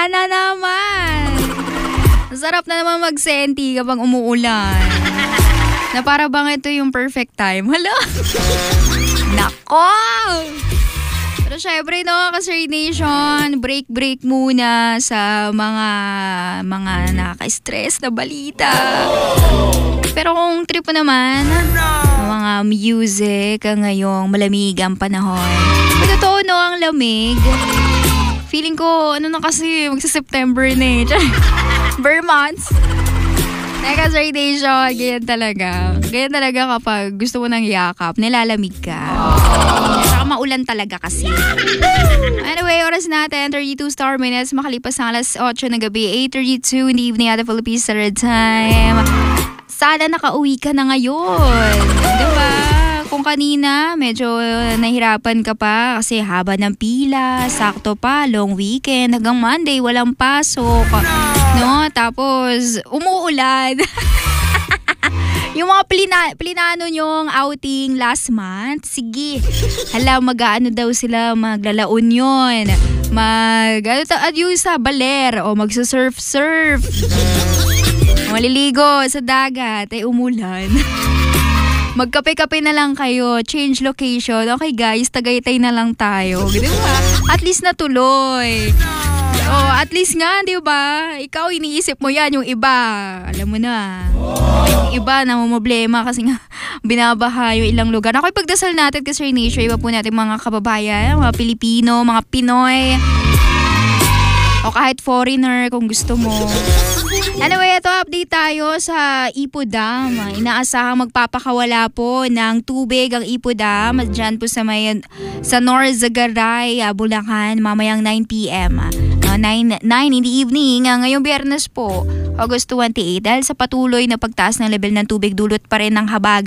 Ayan na naman. Sarap na naman magsenti kapag umuulan. Na para bang ito yung perfect time. Hala! Nako! Pero syempre no, Kasir Nation, break muna sa mga nakaka-stress na balita. Pero kung trip mo naman, mga music ngayong malamig ang panahon. Totoo no, ang lamig. Feeling ko, ano na kasi, magsa-September na eh. Bare months. Kasir Nation, ganyan talaga. Ganyan talaga kapag gusto mo ng yakap, nilalamig ka. Saka maulan talaga kasi. Anyway, oras natin, 32 star minutes, makalipas ng alas 8 ng gabi, 8:32 in the evening at the Philippines Standard Time. Sana nakauwi ka na ngayon. Diba? Kung kanina, medyo nahirapan ka pa kasi haba ng pila, sakto pa, long weekend, hanggang Monday, walang pasok. No? Tapos, umuulan. Yung mga plinano nyong outing last month, sige. Hala, mag-ano daw sila, maglalaon yun. Yung sa baler, o magsa-surf. Maliligo sa dagat, umulan. Magkape-kape na lang kayo, change location. Okay guys, Tagaytay na lang tayo. Diba? At least natuloy. Oh, at least nga, di ba? Ikaw, iniisip mo yan, yung iba. Alam mo na. Yung iba na problema kasi nga binabaha yung ilang lugar. Ako ipagdasal natin kasi nature, iba po natin mga kababayan, mga Pilipino, mga Pinoy. O kahit foreigner kung gusto mo. Anyway, ito update tayo sa Ipo Dam. Inaasahang magpapakawala po ng tubig ang Ipo Dam dyan po sa Norzagaray, Bulacan, mamayang 9 p.m. 9 in the evening, ngayong Biyernes po, August 28, dahil sa patuloy na pagtaas ng level ng tubig dulot pa rin ng habagat